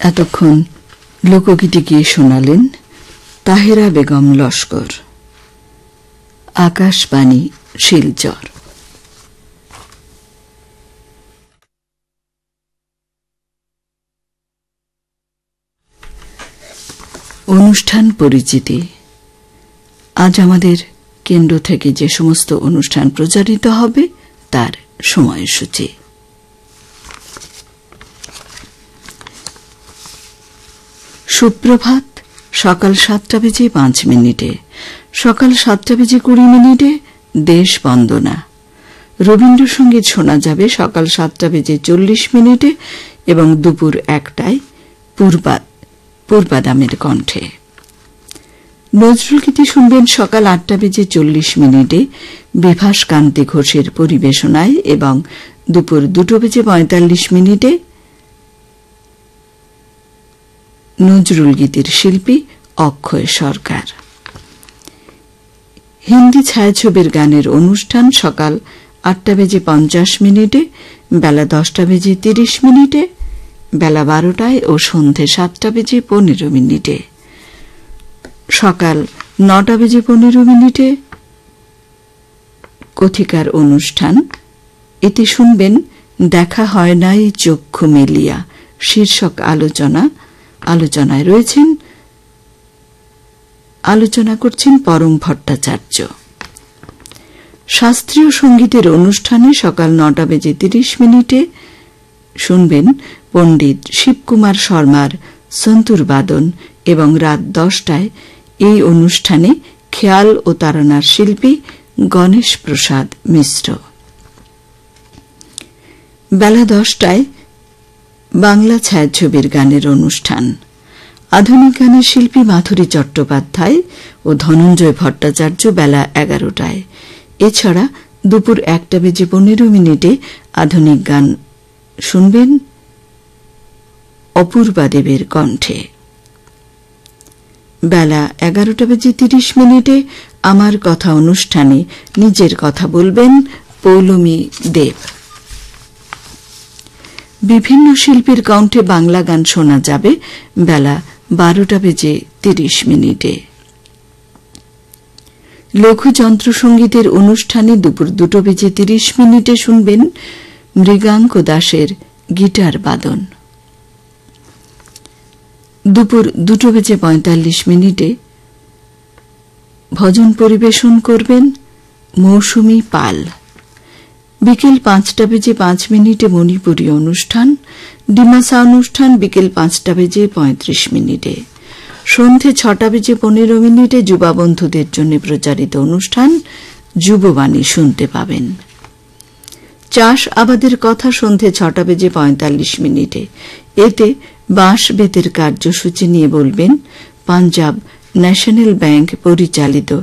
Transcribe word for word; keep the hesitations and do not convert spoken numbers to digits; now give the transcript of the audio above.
এতক্ষণ লোকগীতি গিয়ে শোনালেন তাহেরা বেগম লস্কর। আকাশবাণী শিলচর। অনুষ্ঠান পরিচিতি। আজ আমাদের কেন্দ্র থেকে যে সমস্ত অনুষ্ঠান প্রচারিত হবে তার সময়সূচি। সুপ্রভাত সকাল সাতটা বেজে পাঁচ মিনিটে, সকাল সাতটা বেজে কুড়ি মিনিটে দেশ বন্দনা। রবীন্দ্রসঙ্গীত শোনা যাবে সকাল সাতটা বেজে চল্লিশ মিনিটে এবং দুপুর একটায় পূর্বা পূর্বাদামের কণ্ঠে। নজরুলগীতি শুনবেন সকাল আটটা বেজে চল্লিশ মিনিটে বিভাস কান্তি ঘোষের পরিবেশনায় এবং দুপুর দুটো বেজে পঁয়তাল্লিশ মিনিটে নজরুলগীতির শিল্পী অক্ষয় সরকার। হিন্দি ছায়াছবির গানের অনুষ্ঠান সকাল আটটা বেজে পঞ্চাশ মিনিটে, বেলা দশটা বেজে তিরিশ মিনিটে, বেলা বারোটায় ও সন্ধে সাতটা বেজে পনেরো মিনিটে। সকাল নটা বেজে পনেরো মিনিটে কথিকার অনুষ্ঠান। এতে শুনবেন দেখা হয় নাই চক্ষু মেলিয়া শীর্ষক আলোচনা। আলোচনায় রয়েছেন আলোচনা করছেন পরম ভট্টাচার্য। শাস্ত্রীয় সঙ্গীতের অনুষ্ঠানে সকাল নটা বেজে তিরিশ মিনিটে শুনবেন পণ্ডিত শিবকুমার শর্মার সন্তুর বাদন এবং রাত দশটায় এই অনুষ্ঠানে খেয়াল ও তারানার শিল্পী গণেশ প্রসাদ মিশ্র। বেলা দশটায় বাংলা ছায়াছবির গানের অনুষ্ঠান। আধুনিক গানের শিল্পী মাধুরী চট্টোপাধ্যায় ও ধনঞ্জয় ভট্টাচার্য বেলা এগারোটায়। এছাড়া দুপুর একটা বেজে পনেরো মিনিটে আধুনিক গান শুনবেন অপূর্বা দেবের কণ্ঠে। বেলা এগারোটা বেজে তিরিশ মিনিটে আমার কথা অনুষ্ঠানে নিজের কথা বলবেন পৌলমী দেব। বিভিন্ন শিল্পীর কণ্ঠে বাংলা গান শোনা যাবে বেলা বারোটা বেজে তিরিশ মিনিটে। লঘু যন্ত্রসঙ্গীতের অনুষ্ঠানে দুপুর দুটো বেজে তিরিশ মিনিটে শুনবেন মৃগাঙ্ক দাসের গিটার বাদন। দুপুর দুটো বেজে পঁয়তাল্লিশ মিনিটে ভজন পরিবেশন করবেন মৌসুমী পাল। বিকেল পাঁচটা বেজে পাঁচ মিনিটে মণিপুরী অনুষ্ঠান। ডিমাসা অনুষ্ঠান বিকেল পাঁচটা বেজে পঁয়ত্রিশ মিনিটে। সন্ধে ছটা বেজে পনেরো মিনিটে যুবা বন্ধুদের জন্য প্রচারিত অনুষ্ঠান যুববাণী শুনতে পাবেন। চাষ আবাদের কথা সন্ধে ছটা বেজে পঁয়তাল্লিশ মিনিটে। এতে বাঁশ বেতের কার্যসূচি নিয়ে বলবেন পাঞ্জাব ন্যাশনাল ব্যাংক পরিচালিত